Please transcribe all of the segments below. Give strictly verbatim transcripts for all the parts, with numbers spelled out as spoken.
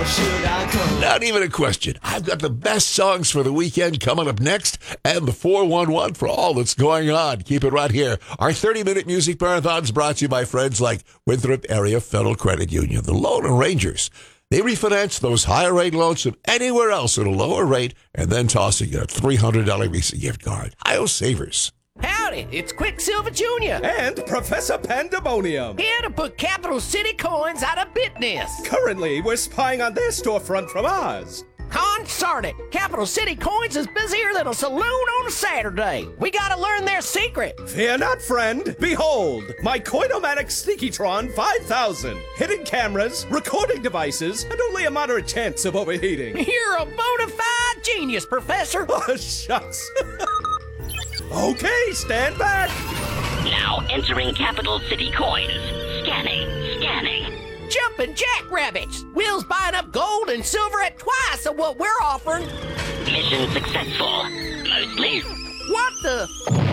should I come? Not even a question. I've got the best songs for the weekend coming up next, and the four one one for all that's going on. Keep it right here. Our thirty-minute music marathon's brought to you by friends like Winthrop Area Federal Credit Union, the Lone Rangers. They refinance those higher rate loans from anywhere else at a lower rate and then tossing you a three hundred dollars Visa gift card. I O Savers. Howdy, it's Quicksilver Junior And Professor Pandemonium. Here to put Capital City Coins out of business. Currently, we're spying on their storefront from ours. Consort it. Capital City Coins is busier than a saloon on a Saturday. We gotta learn their secret. Fear not, friend. Behold, my Coinomatic Sneakytron five thousand. Hidden cameras, recording devices, and only a moderate chance of overheating. You're a bona fide genius, Professor. Oh, shucks. Okay, stand back. Now entering Capital City Coins. Scanning, scanning. Jumping jackrabbits. Will's buying up gold and silver at twice of what we're offering. Mission successful. Mostly. What the?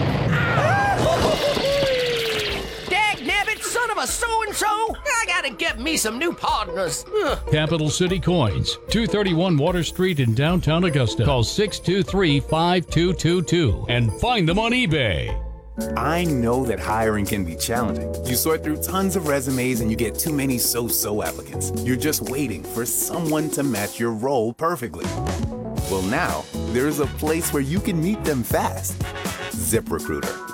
Dag-nabbit, son of a so-and-so. I gotta get me some new partners. Ugh. Capital City Coins, two thirty-one Water Street in downtown Augusta. Call six two three, five two two two and find them on eBay. I know that hiring can be challenging. You sort through tons of resumes and you get too many so-so applicants. You're just waiting for someone to match your role perfectly. Well, now, there's a place where you can meet them fast. ZipRecruiter.